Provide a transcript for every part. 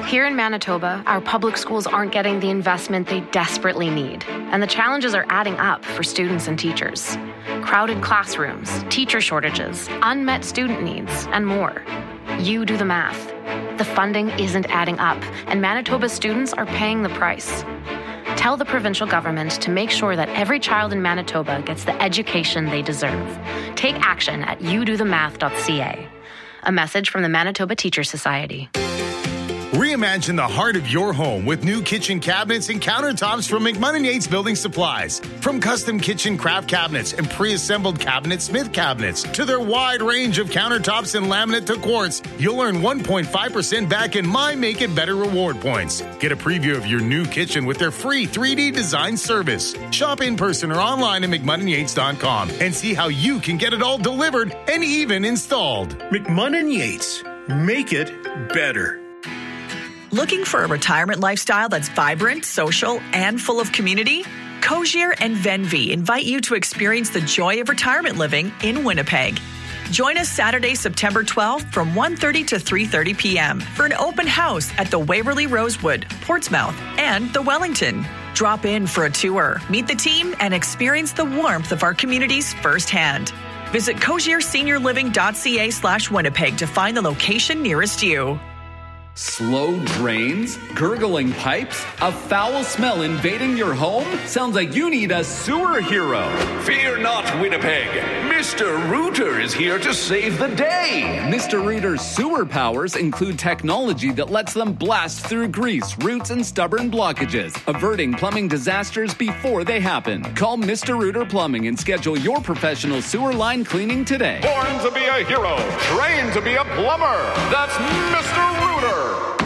Here in Manitoba, our public schools aren't getting the investment they desperately need, and the challenges are adding up for students and teachers. Crowded classrooms, teacher shortages, unmet student needs, and more. You do the math. The funding isn't adding up, and Manitoba students are paying the price. Tell the provincial government to make sure that every child in Manitoba gets the education they deserve. Take action at youdothemath.ca. A message from the Manitoba Teachers Society. Reimagine the heart of your home with new kitchen cabinets and countertops from McMunn & Yates Building Supplies. From custom kitchen craft cabinets and pre-assembled cabinet Smith cabinets to their wide range of countertops and laminate to quartz, you'll earn 1.5% back in My Make It Better reward points. Get a preview of your new kitchen with their free 3D design service. Shop in person or online at McMunnandYates.com and see how you can get it all delivered and even installed. McMunn & Yates. Make it better. Looking for a retirement lifestyle that's vibrant, social, and full of community? Cozier and Venvi invite you to experience the joy of retirement living in Winnipeg. Join us Saturday, September 12th from 1:30 to 3:30 p.m. for an open house at the Waverly Rosewood, Portsmouth, and the Wellington. Drop in for a tour, meet the team, and experience the warmth of our communities firsthand. Visit cozierseniorliving.ca/Winnipeg to find the location nearest you. Slow drains? Gurgling pipes? A foul smell invading your home? Sounds like you need a sewer hero. Fear not, Winnipeg. Mr. Rooter is here to save the day. Mr. Rooter's sewer powers include technology that lets them blast through grease, roots, and stubborn blockages, averting plumbing disasters before they happen. Call Mr. Rooter Plumbing and schedule your professional sewer line cleaning today. Born to be a hero, trained to be a plumber. That's Mr. Rooter.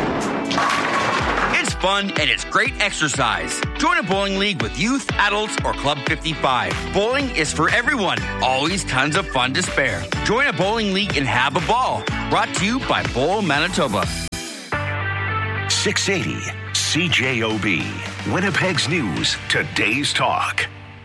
It's fun and it's great exercise. Join a bowling league with youth, adults, or Club 55. Bowling is for everyone. Always tons of fun to spare. Join a bowling league and have a ball. Brought to you by Bowl Manitoba. 680 CJOB. Winnipeg's News. Today's Talk.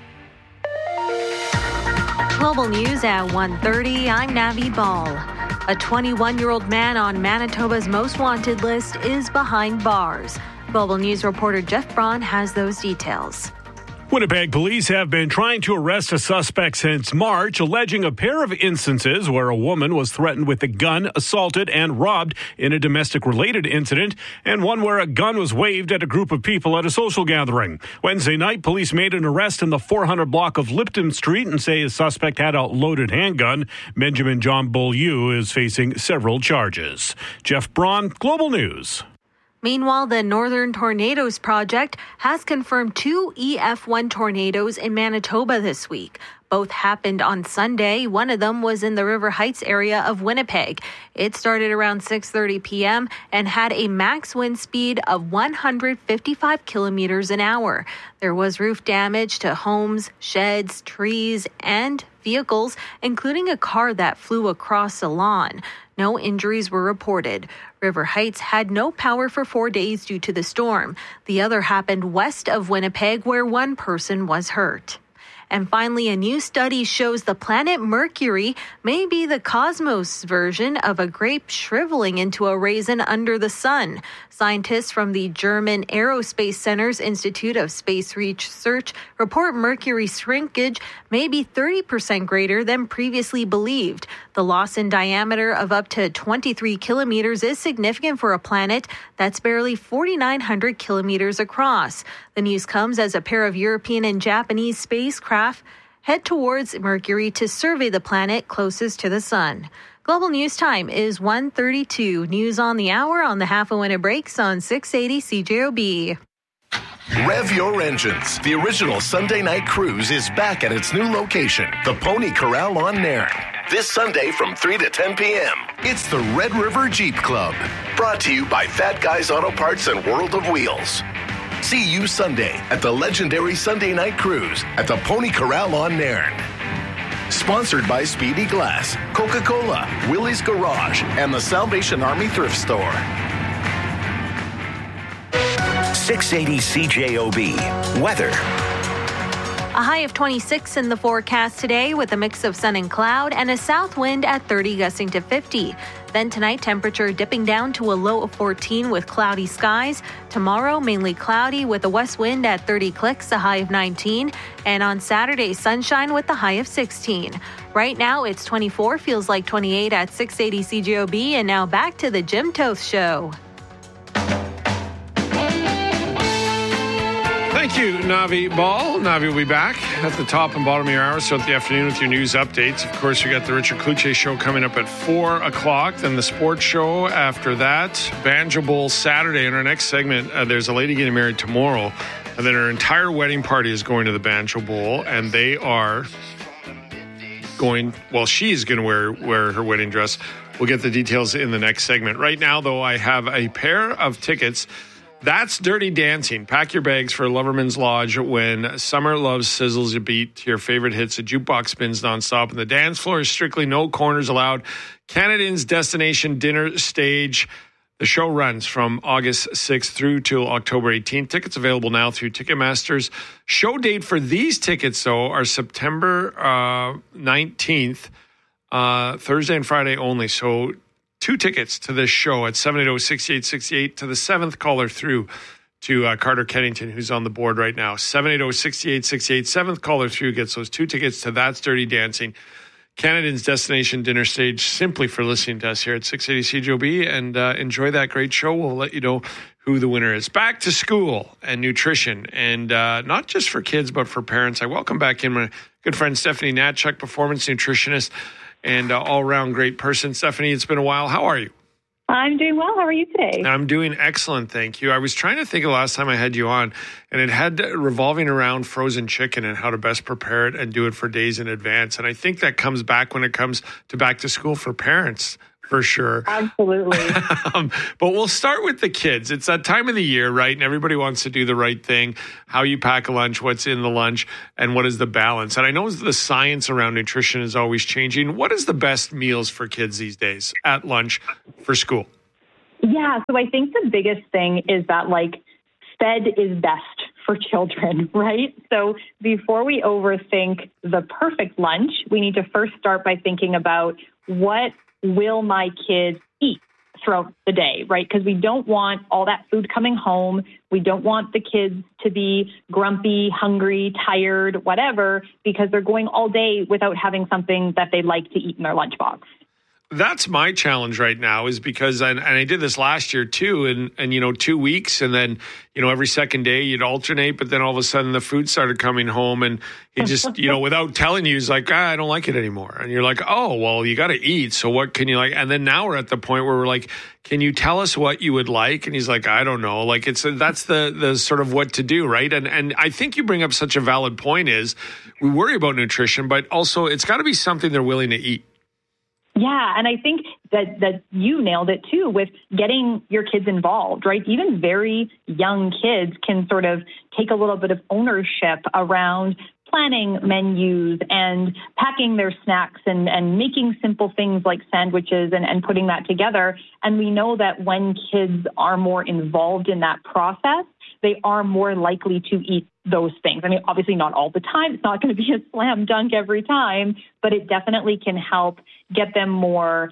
Global News at 1:30. I'm Navi Ball. A 21-year-old man on Manitoba's most wanted list is behind bars. Global News reporter Jeff Braun has those details. Winnipeg police have been trying to arrest a suspect since March, alleging a pair of instances where a woman was threatened with a gun, assaulted, and robbed in a domestic-related incident, and one where a gun was waved at a group of people at a social gathering. Wednesday night, police made an arrest in the 400 block of Lipton Street and say a suspect had a loaded handgun. Benjamin John Beaulieu is facing several charges. Jeff Braun, Global News. Meanwhile, the Northern Tornadoes Project has confirmed 2 EF1 tornadoes in Manitoba this week. Both happened on Sunday. One of them was in the River Heights area of Winnipeg. It started around 6:30 p.m. and had a max wind speed of 155 kilometers an hour. There was roof damage to homes, sheds, trees, and vehicles, including a car that flew across a lawn. No injuries were reported. River Heights had no power for 4 days due to the storm. The other happened west of Winnipeg, where one person was hurt. And finally, a new study shows the planet Mercury may be the cosmos version of a grape shriveling into a raisin under the sun. Scientists from the German Aerospace Center's Institute of Space Research report Mercury's shrinkage may be 30% greater than previously believed. The loss in diameter of up to 23 kilometers is significant for a planet that's barely 4,900 kilometers across. The news comes as a pair of European and Japanese spacecraft head towards Mercury to survey the planet closest to the sun. Global News Time is 1:32. News on the hour on the half a when it breaks on 680 CJOB. Rev your engines. The original Sunday night cruise is back at its new location, the Pony Corral on Nairn. This Sunday from 3 to 10 p.m. It's the Red River Jeep Club. Brought to you by Fat Guys Auto Parts and World of Wheels. See you Sunday at the legendary Sunday night cruise at the Pony Corral on Nairn. Sponsored by Speedy Glass, Coca-Cola, Willie's Garage, and the Salvation Army Thrift Store. 680 CJOB. Weather. A high of 26 in the forecast today with a mix of sun and cloud and a south wind at 30 gusting to 50. Then tonight, temperature dipping down to a low of 14 with cloudy skies. Tomorrow, mainly cloudy with a west wind at 30 clicks, a high of 19. And on Saturday, sunshine with a high of 16. Right now, it's 24, feels like 28 at 680 CJOB. And now back to the Jim Toth Show. Thank you, Navi Ball. Navi will be back at the top and bottom of your hour, so at the afternoon with your news updates. Of course, we got the Richard Cloutier Show coming up at 4 o'clock, then the sports show after that. Banjo Bowl Saturday. In our next segment, there's a lady getting married tomorrow, and then her entire wedding party is going to the Banjo Bowl, and they are going, well, she's going to wear her wedding dress. We'll get the details in the next segment. Right now, though, I have a pair of tickets. That's Dirty Dancing. Pack your bags for Loverman's Lodge when Summer Loves sizzles a beat to your favorite hits. The jukebox spins nonstop, and the dance floor is strictly no corners allowed. Canadians' destination dinner stage. The show runs from August 6th through till October 18th. Tickets available now through Ticketmaster's. Show date for these tickets, though, are September 19th, Thursday and Friday only. So 2 tickets to this show at 780-6868 to the 7th caller through to Carter Kennington, who's on the board right now. 780-6868, 7th caller through gets those 2 tickets to That's Dirty Dancing, Canadians' destination dinner stage, simply for listening to us here at 680 CJOB, and enjoy that great show. We'll let you know who the winner is. Back to school and nutrition, and not just for kids, but for parents. I welcome back in my good friend Stephanie Natchuk, performance nutritionist, and all-around great person. Stephanie, it's been a while. How are you? I'm doing well. How are you today? I'm doing excellent, thank you. I was trying to think of the last time I had you on, and it had revolving around frozen chicken and how to best prepare it and do it for days in advance. And I think that comes back when it comes to back to school for parents, for sure. Absolutely. But we'll start with the kids. It's that time of the year, right? And everybody wants to do the right thing. How you pack a lunch, what's in the lunch, and what is the balance. And I know the science around nutrition is always changing. What is the best meals for kids these days at lunch for school? Yeah, so I think the biggest thing is that, fed is best for children, right? So before we overthink the perfect lunch, we need to first start by thinking about what will my kids eat throughout the day, right? Because we don't want all that food coming home. We don't want the kids to be grumpy, hungry, tired, whatever, because they're going all day without having something that they like to eat in their lunchbox. That's my challenge right now, is because, and I did this last year too, and 2 weeks, and then, every second day you'd alternate, but then all of a sudden the food started coming home, and he just, without telling you, he's like, I don't like it anymore. And you're like, oh, well, you got to eat. So what can you like? And then now we're at the point where we're like, can you tell us what you would like? And he's like, I don't know. That's the sort of what to do, right? And I think you bring up such a valid point is we worry about nutrition, but also it's got to be something they're willing to eat. Yeah, and I think that you nailed it too with getting your kids involved, right? Even very young kids can sort of take a little bit of ownership around planning menus and packing their snacks and making simple things like sandwiches and putting that together. And we know that when kids are more involved in that process, they are more likely to eat those things. I mean, obviously not all the time. It's not going to be a slam dunk every time, but it definitely can help get them more,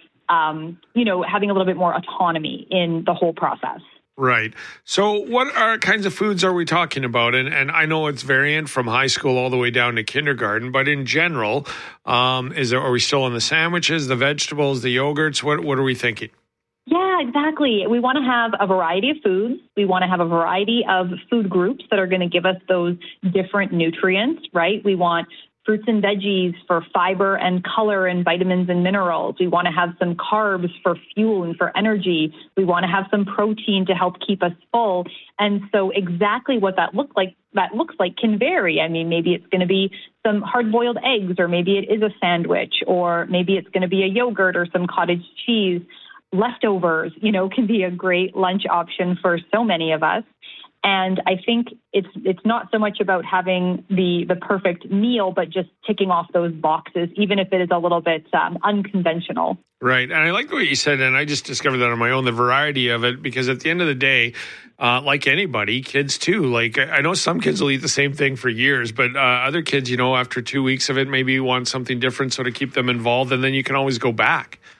having a little bit more autonomy in the whole process. Right. So what kinds of foods are we talking about? And I know it's variant from high school all the way down to kindergarten, but in general, are we still on the sandwiches, the vegetables, the yogurts? What are we thinking? Yeah, exactly. We want to have a variety of foods. We want to have a variety of food groups that are going to give us those different nutrients, right? We want fruits and veggies for fiber and color and vitamins and minerals. We want to have some carbs for fuel and for energy. We want to have some protein to help keep us full. And so exactly what that looks like can vary. I mean, maybe it's going to be some hard-boiled eggs, or maybe it is a sandwich, or maybe it's going to be a yogurt or some cottage cheese. Leftovers, can be a great lunch option for so many of us. And I think it's not so much about having the perfect meal, but just ticking off those boxes, even if it is a little bit unconventional. Right. And I like what you said, and I just discovered that on my own, the variety of it, because at the end of the day, like anybody, kids too, I know some kids will eat the same thing for years, but other kids, after 2 weeks of it, maybe you want something different so to keep them involved, and then you can always go back.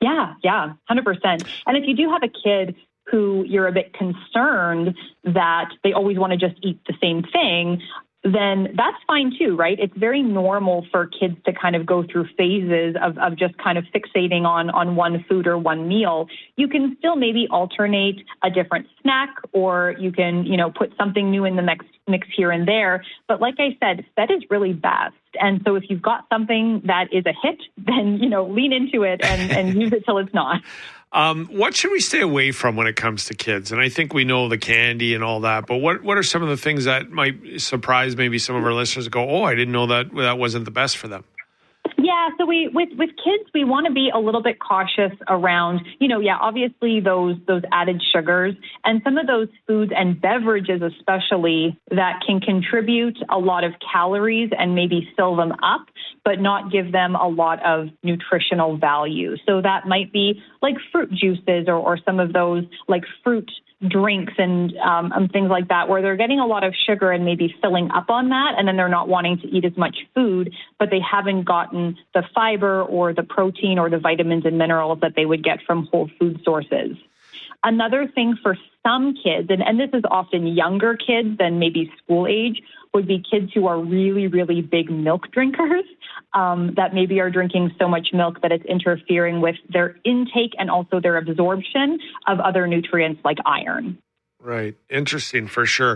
Yeah, 100%. And if you do have a kid who you're a bit concerned that they always want to just eat the same thing, then that's fine too, right? It's very normal for kids to kind of go through phases of just kind of fixating on one food or one meal. You can still maybe alternate a different snack, or you can, put something new in the mix here and there. But like I said, fed is really best. And so if you've got something that is a hit, then, lean into it and use it till it's not. What should we stay away from when it comes to kids? And I think we know the candy and all that, but what are some of the things that might surprise maybe some of our listeners go, oh, I didn't know that wasn't the best for them? Yeah, so with kids, we want to be a little bit cautious around, obviously those added sugars and some of those foods and beverages especially that can contribute a lot of calories and maybe fill them up, but not give them a lot of nutritional value. So that might be like fruit juices or some of those like fruit drinks and things like that, where they're getting a lot of sugar and maybe filling up on that, and then they're not wanting to eat as much food, but they haven't gotten the fiber or the protein or the vitamins and minerals that they would get from whole food sources. Another thing for some kids, and this is often younger kids than maybe school age, would be kids who are really, really big milk drinkers that maybe are drinking so much milk that it's interfering with their intake and also their absorption of other nutrients like iron. Right. Interesting, for sure.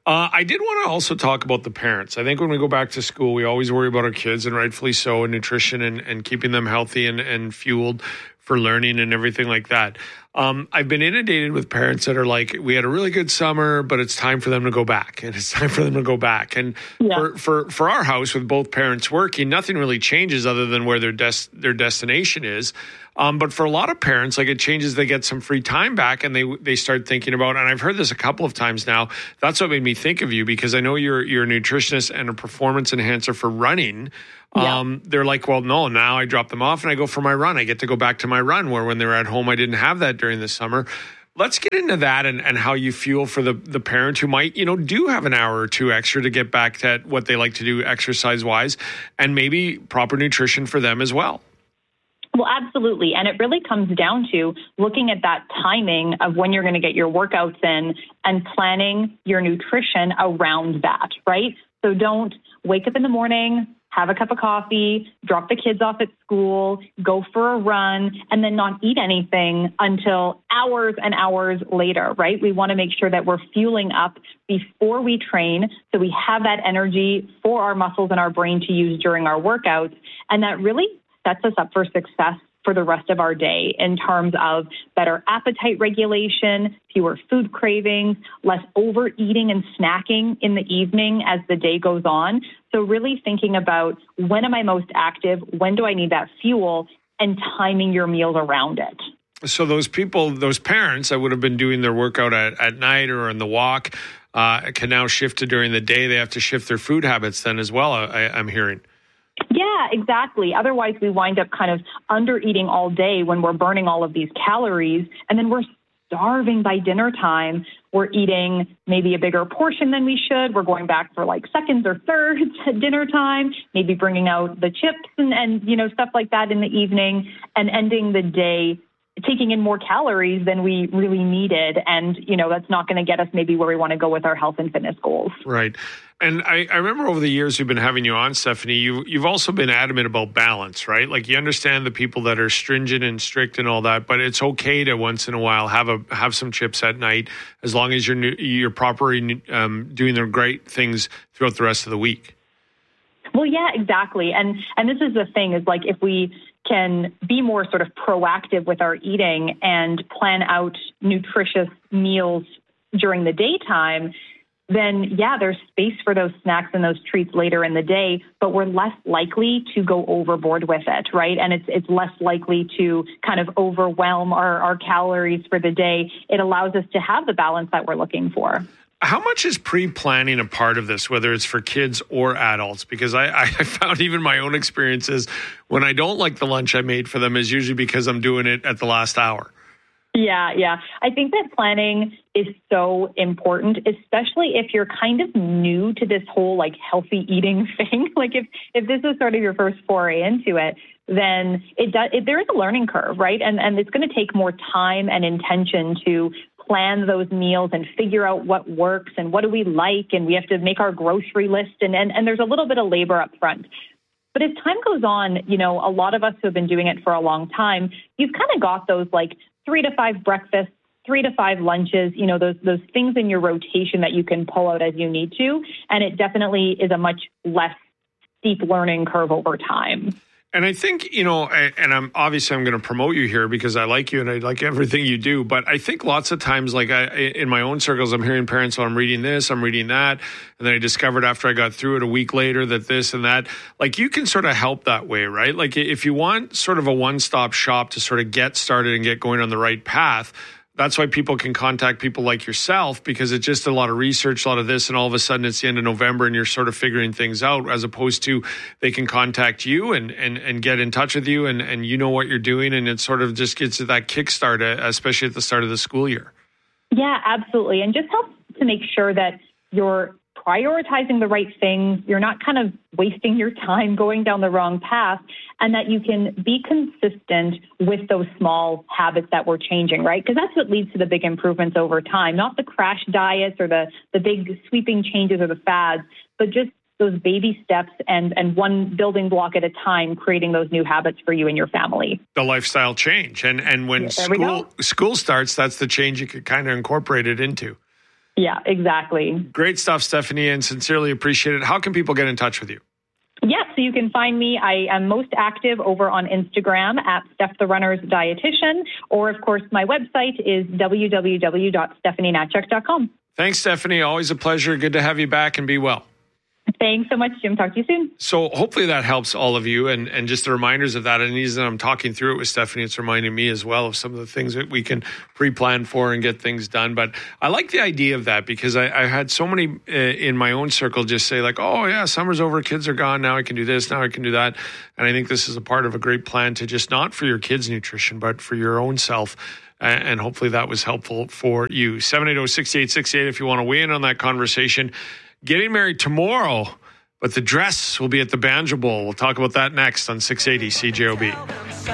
I did want to also talk about the parents. I think when we go back to school, we always worry about our kids, and rightfully so, and nutrition and keeping them healthy and fueled for learning and everything like that. I've been inundated with parents that are like, we had a really good summer, but it's time for them to go back. And it's time for them to go back. And for our house, with both parents working, nothing really changes other than where their destination is. But for a lot of parents, like, it changes. They get some free time back, and they start thinking about, and I've heard this a couple of times now, that's what made me think of you, because I know you're a nutritionist and a performance enhancer for running. They're like, well, no, now I drop them off and I go for my run. I get to go back to my run, where when they were at home, I didn't have that during the summer. Let's get into that and how you feel for the parent who might, do have an hour or two extra to get back to what they like to do exercise-wise, and maybe proper nutrition for them as well. Well, absolutely. And it really comes down to looking at that timing of when you're going to get your workouts in and planning your nutrition around that, right? So don't wake up in the morning, have a cup of coffee, drop the kids off at school, go for a run, and then not eat anything until hours and hours later, right? We want to make sure that we're fueling up before we train, so we have that energy for our muscles and our brain to use during our workouts. And that really sets us up for success for the rest of our day in terms of better appetite regulation, fewer food cravings, less overeating and snacking in the evening as the day goes on. So really thinking about, when am I most active? When do I need that fuel? And timing your meals around it. So those parents that would have been doing their workout at night or on the walk can now shift to during the day. They have to shift their food habits then as well, I'm hearing. Yeah, exactly. Otherwise, we wind up kind of under eating all day when we're burning all of these calories, and then we're starving by dinner time. We're eating maybe a bigger portion than we should. We're going back for like seconds or thirds at dinner time, maybe bringing out the chips and stuff like that in the evening, and ending the day taking in more calories than we really needed. And, that's not going to get us maybe where we want to go with our health and fitness goals. Right. And I remember over the years we've been having you on, Stephanie, you've also been adamant about balance, right? Like, you understand the people that are stringent and strict and all that, but it's okay to once in a while have some chips at night, as long as you're properly doing the great things throughout the rest of the week. Well, yeah, exactly. And this is the thing, is like, if we can be more sort of proactive with our eating and plan out nutritious meals during the daytime, then yeah, there's space for those snacks and those treats later in the day, but we're less likely to go overboard with it, right? And it's less likely to kind of overwhelm our calories for the day. It allows us to have the balance that we're looking for. How much is pre-planning a part of this, whether it's for kids or adults? Because I found even my own experiences, when I don't like the lunch I made for them, is usually because I'm doing it at the last hour. Yeah. I think that planning is so important, especially if you're kind of new to this whole like healthy eating thing. Like if this is sort of your first foray into it, then there is a learning curve, right? And it's going to take more time and intention to plan those meals and figure out what works and what do we like. And we have to make our grocery list. And there's a little bit of labor up front. But as time goes on, a lot of us who have been doing it for a long time, you've kind of got those like 3 to 5 breakfasts, 3 to 5 lunches, those things in your rotation that you can pull out as you need to. And it definitely is a much less steep learning curve over time. And I think, and I'm going to promote you here because I like you and I like everything you do. But I think lots of times, like in my own circles, I'm hearing parents, I'm reading this, I'm reading that. And then I discovered after I got through it a week later that this and that, like you can sort of help that way, right? Like if you want sort of a one-stop shop to sort of get started and get going on the right path, that's why people can contact people like yourself, because it's just a lot of research, a lot of this, and all of a sudden it's the end of November and you're sort of figuring things out, as opposed to they can contact you and get in touch with you and you know what you're doing, and it sort of just gets that kickstart, especially at the start of the school year. Yeah, absolutely. And just helps to make sure that you're prioritizing the right things, you're not kind of wasting your time going down the wrong path, and that you can be consistent with those small habits that we're changing, right? Because that's what leads to the big improvements over time, not the crash diets or the big sweeping changes or the fads, but just those baby steps and one building block at a time, creating those new habits for you and your family. The lifestyle change. And when school starts, that's the change you could kind of incorporate it into. Yeah, exactly. Great stuff, Stephanie, and sincerely appreciate it. How can people get in touch with you? Yeah, so you can find me. I am most active over on Instagram at Steph the Runner's Dietitian, or of course, my website is www.stephanienatchuk.com. Thanks, Stephanie. Always a pleasure. Good to have you back, and be well. Thanks so much, Jim. Talk to you soon. So hopefully that helps all of you, and just the reminders of that. And as I'm talking through it with Stephanie, it's reminding me as well of some of the things that we can pre-plan for and get things done. But I like the idea of that, because I had so many in my own circle just say like, oh yeah, summer's over, kids are gone, now I can do this, now I can do that. And I think this is a part of a great plan to just not for your kids' nutrition, but for your own self. And hopefully that was helpful for you. 780-6868 if you want to weigh in on that conversation. Getting married tomorrow, but the dress will be at the Banjo Bowl. We'll talk about that next on 680 CJOB.